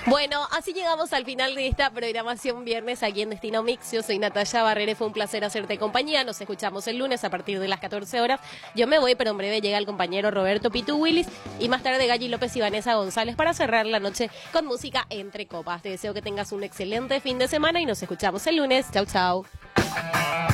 Bueno, así llegamos al final de esta programación viernes aquí en Destino Mix. Yo soy Natalia Barrere, fue un placer hacerte compañía. Nos escuchamos el lunes a partir de las 14 horas. Yo me voy, pero en breve llega el compañero Roberto Pitu Willis y más tarde Galli López y Vanessa González para cerrar la noche con música entre copas. Te deseo que tengas un excelente fin de semana y nos escuchamos el lunes. Chau, chau.